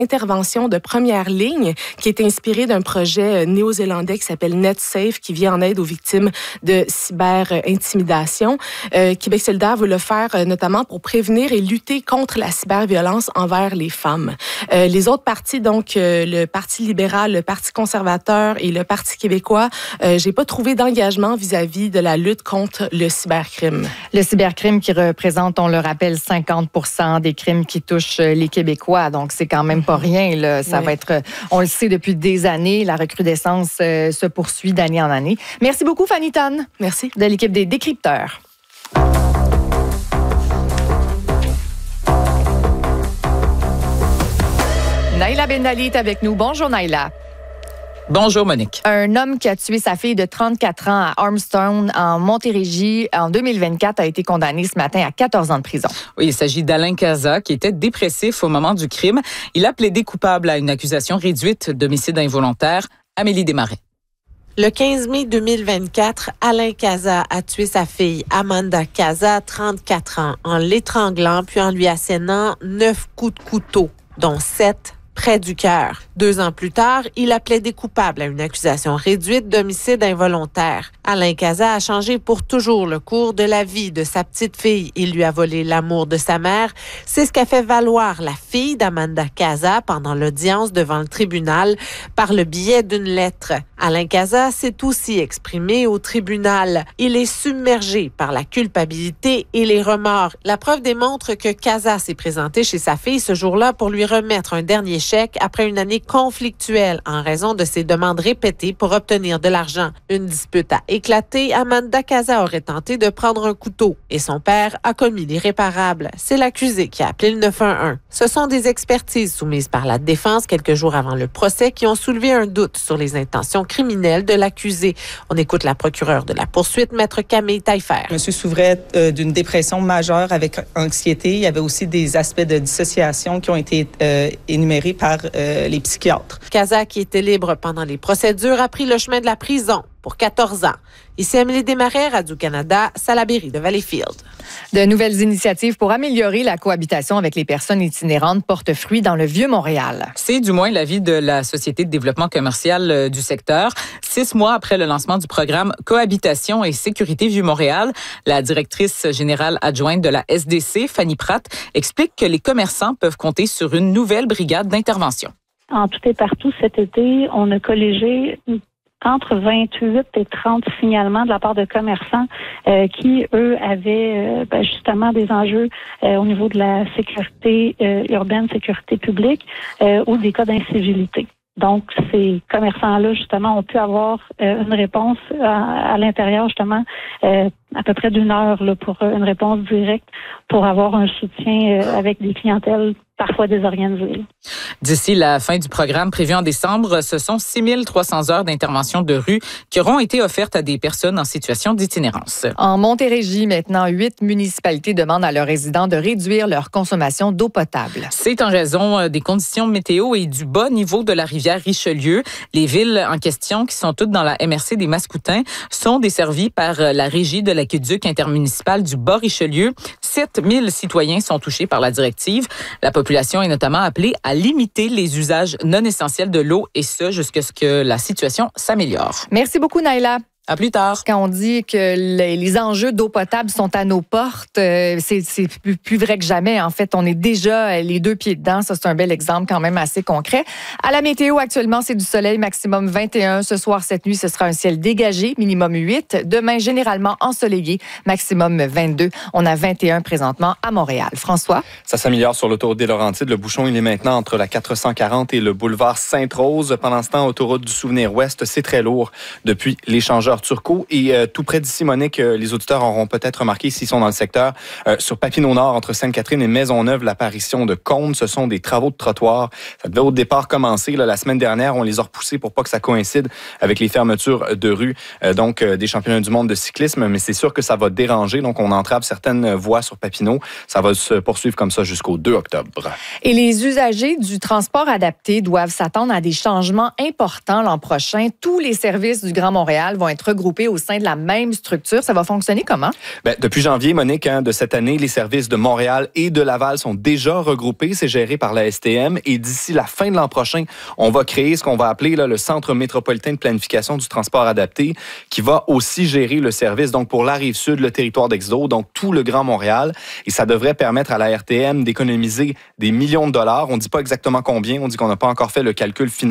intervention de première ligne qui est inspirée d'un projet néo-zélandais qui s'appelle NetSafe, qui vient en aide aux victimes de cyber-intimidation. Québec solidaire veut le faire notamment pour prévenir et lutter contre la cyberviolence envers les femmes. Les autres partis, donc le Parti libéral, le Parti conservateur et le Parti québécois, j'ai pas trouvé d'engagement vis-à-vis de la lutte contre le cybercrime. Le cybercrime qui représente, on le rappelle, 50% des crimes qui touchent les Québécois. Donc, c'est quand même pas rien, là. Ça va être, on le sait depuis des années, la recrudescence se poursuit d'année en année. Merci beaucoup, Fanny Tan. Merci. De l'équipe des Décrypteurs. Naïla Bendali est avec nous. Bonjour, Naïla. Bonjour, Monique. Un homme qui a tué sa fille de 34 ans à Armstrong, en Montérégie, en 2024, a été condamné ce matin à 14 ans de prison. Oui, il s'agit d'Alain Cazat, qui était dépressif au moment du crime. Il a plaidé coupable à une accusation réduite d'homicide involontaire. Amélie Desmarais. Le 15 mai 2024, Alain Cazat a tué sa fille Amanda Cazat, 34 ans, en l'étranglant puis en lui assénant 9 coups de couteau, dont 7 près du cœur. 2 ans plus tard, il a plaidé coupable à une accusation réduite d'homicide involontaire. Alain Cazat a changé pour toujours le cours de la vie de sa petite fille. Il lui a volé l'amour de sa mère. C'est ce qu'a fait valoir la fille d'Amanda Cazat pendant l'audience devant le tribunal par le biais d'une lettre. Alain Cazat s'est aussi exprimé au tribunal. Il est submergé par la culpabilité et les remords. La preuve démontre que Cazat s'est présenté chez sa fille ce jour-là pour lui remettre un dernier chèque après une année conflictuelle en raison de ses demandes répétées pour obtenir de l'argent. Une dispute a éclaté. Amanda Cazat aurait tenté de prendre un couteau et son père a commis l'irréparable. C'est l'accusé qui a appelé le 911. Ce sont des expertises soumises par la défense quelques jours avant le procès qui ont soulevé un doute sur les intentions criminelles de l'accusé. On écoute la procureure de la poursuite, Maître Camille Taillefer. Monsieur souffrait d'une dépression majeure avec anxiété. Il y avait aussi des aspects de dissociation qui ont été énumérés par les psychiatres. Cazat, qui était libre pendant les procédures, a pris le chemin de la prison pour 14 ans. Ici Amélie Desmarais, Radio-Canada, Salaberry de Valleyfield. De nouvelles initiatives pour améliorer la cohabitation avec les personnes itinérantes portent fruit dans le Vieux-Montréal. C'est du moins l'avis de la Société de développement commercial du secteur. 6 mois après le lancement du programme Cohabitation et sécurité Vieux-Montréal, la directrice générale adjointe de la SDC, Fanny Pratt, explique que les commerçants peuvent compter sur une nouvelle brigade d'intervention. En tout et partout cet été, on a colligé entre 28 et 30 signalements de la part de commerçants qui, eux, avaient justement des enjeux au niveau de la sécurité urbaine, sécurité publique ou des cas d'incivilité. Donc, ces commerçants-là, justement, ont pu avoir une réponse à l'intérieur, justement, à peu près d'1 heure là, pour une réponse directe pour avoir un soutien avec des clientèles parfois désorganisées. D'ici la fin du programme prévu en décembre, ce sont 6 300 heures d'intervention de rue qui auront été offertes à des personnes en situation d'itinérance. En Montérégie, maintenant, 8 municipalités demandent à leurs résidents de réduire leur consommation d'eau potable. C'est en raison des conditions météo et du bas niveau de la rivière Richelieu. Les villes en question, qui sont toutes dans la MRC des Mascoutins, sont desservies par la régie de l'aqueduc intermunicipal du Bas-Richelieu. 7 000 citoyens sont touchés par la directive. La population est notamment appelée à limiter les usages non essentiels de l'eau et ce, jusqu'à ce que la situation s'améliore. Merci beaucoup, Naïla. À plus tard. Quand on dit que les enjeux d'eau potable sont à nos portes, c'est plus vrai que jamais. En fait, on est déjà les 2 pieds dedans. Ça, c'est un bel exemple quand même assez concret. À la météo, actuellement, c'est du soleil, maximum 21. Ce soir, cette nuit, ce sera un ciel dégagé, minimum 8. Demain, généralement ensoleillé, maximum 22. On a 21 présentement à Montréal. François? Ça s'améliore sur l'autoroute des Laurentides. Le bouchon, il est maintenant entre la 440 et le boulevard Sainte-Rose. Pendant ce temps, autoroute du Souvenir-Ouest, c'est très lourd depuis l'échangeur Turcot et tout près d'ici, Monique, les auditeurs auront peut-être remarqué s'ils sont dans le secteur, sur Papineau-Nord, entre Sainte-Catherine et Maisonneuve, l'apparition de cônes. Ce sont des travaux de trottoir. Ça devait au départ commencer la semaine dernière. On les a repoussés pour pas que ça coïncide avec les fermetures de rue, donc des championnats du monde de cyclisme, mais c'est sûr que ça va déranger. Donc, on entrave certaines voies sur Papineau. Ça va se poursuivre comme ça jusqu'au 2 octobre. Et les usagers du transport adapté doivent s'attendre à des changements importants l'an prochain. Tous les services du Grand Montréal vont être regroupés au sein de la même structure. Ça va fonctionner comment? Bien, depuis janvier, Monique, de cette année, les services de Montréal et de Laval sont déjà regroupés. C'est géré par la STM. Et d'ici la fin de l'an prochain, on va créer ce qu'on va appeler le Centre métropolitain de planification du transport adapté, qui va aussi gérer le service donc pour la Rive-Sud, le territoire d'Exdo, donc tout le Grand Montréal. Et ça devrait permettre à la RTM d'économiser des millions de dollars. On ne dit pas exactement combien. On dit qu'on n'a pas encore fait le calcul final